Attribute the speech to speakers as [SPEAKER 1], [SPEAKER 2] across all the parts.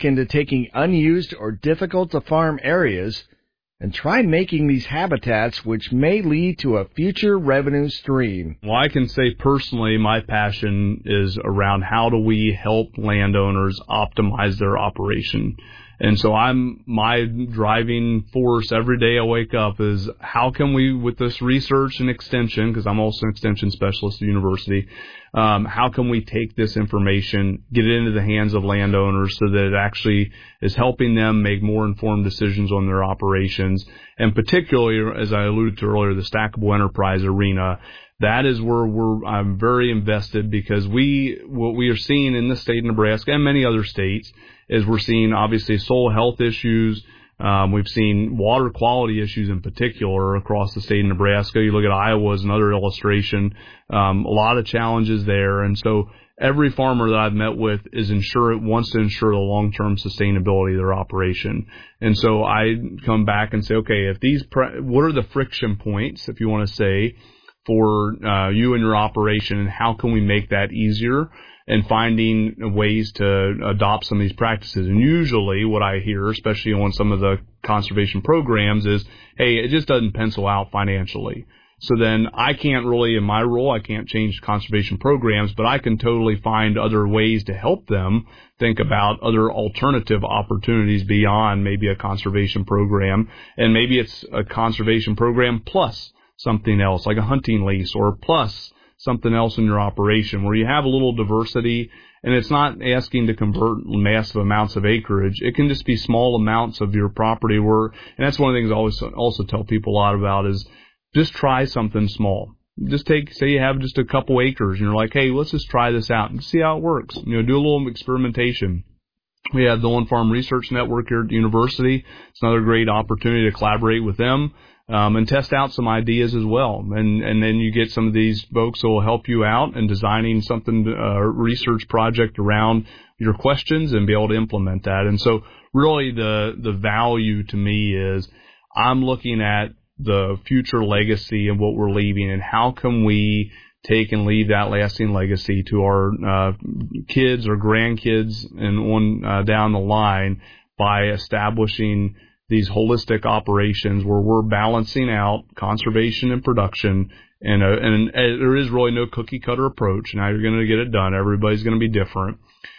[SPEAKER 1] look into taking unused or difficult-to-farm areas and try making these habitats, which may lead to a future revenue stream.
[SPEAKER 2] Well, I can say personally my passion is around how do we help landowners optimize their operation. And so my driving force every day I wake up is how can we, with this research and extension, because I'm also an extension specialist at the university, how can we take this information, get it into the hands of landowners so that it actually is helping them make more informed decisions on their operations. And particularly, as I alluded to earlier, the stackable enterprise arena. That is where I'm very invested, because what we are seeing in the state of Nebraska and many other states is we're seeing obviously soil health issues. We've seen water quality issues in particular across the state of Nebraska. You look at Iowa as another illustration. A lot of challenges there. And so every farmer that I've met with wants to ensure the long-term sustainability of their operation. And so I come back and say, okay, what are the friction points, if you want to say, for you and your operation, and how can we make that easier, and finding ways to adopt some of these practices. And usually what I hear, especially on some of the conservation programs, is, hey, it just doesn't pencil out financially. So then I can't really, in my role, I can't change conservation programs, but I can totally find other ways to help them think about other alternative opportunities beyond maybe a conservation program. And maybe it's a conservation program plus something else, like a hunting lease, or plus something else in your operation where you have a little diversity. And it's not asking to convert massive amounts of acreage. It can just be small amounts of your property and that's one of the things I always also tell people a lot about is just try something small. Just say you have just a couple acres and you're like, hey, let's just try this out and see how it works. Do a little experimentation. We have the On-Farm Research Network here at the university. It's another great opportunity to collaborate with them. And test out some ideas as well. And then you get some of these folks who will help you out in designing something, a research project around your questions and be able to implement that. And so really the value to me is I'm looking at the future legacy and what we're leaving, and how can we take and leave that lasting legacy to our kids or grandkids and on down the line by establishing these holistic operations where we're balancing out conservation and production, and there is really no cookie cutter approach. Now you're going to get it done. Everybody's going to be different,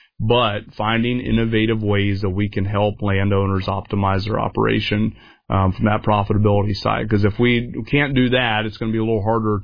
[SPEAKER 2] but finding innovative ways that we can help landowners optimize their operation from that profitability side. Because if we can't do that, it's going to be a little harder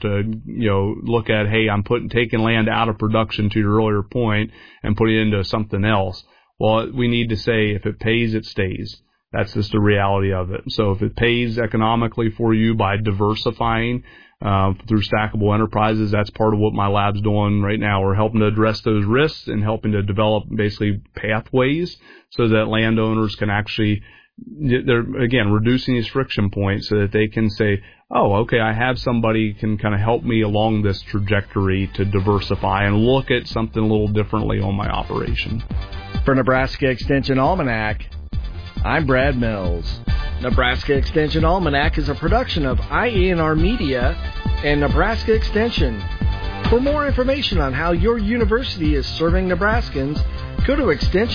[SPEAKER 2] to look at, hey, I'm taking land out of production, to your earlier point, and putting it into something else. Well, we need to say if it pays, it stays. That's just the reality of it. So if it pays economically for you by diversifying through stackable enterprises, that's part of what my lab's doing right now. We're helping to address those risks and helping to develop basically pathways so that landowners can actually, they're again reducing these friction points so that they can say, oh, okay, I have somebody can kind of help me along this trajectory to diversify and look at something a little differently on my operation.
[SPEAKER 1] For Nebraska Extension Almanac, I'm Brad Mills. Nebraska Extension Almanac is a production of IENR Media and Nebraska Extension. For more information on how your university is serving Nebraskans, go to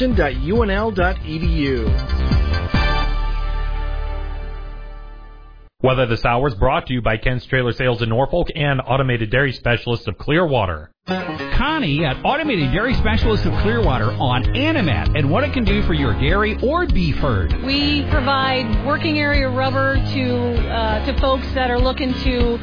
[SPEAKER 1] extension.unl.edu.
[SPEAKER 3] Weather this hour is brought to you by Ken's Trailer Sales in Norfolk and Automated Dairy Specialists of Clearwater.
[SPEAKER 4] Connie at Automated Dairy Specialists of Clearwater on Animat and what it can do for your dairy or beef herd.
[SPEAKER 5] We provide working area rubber to folks that are looking to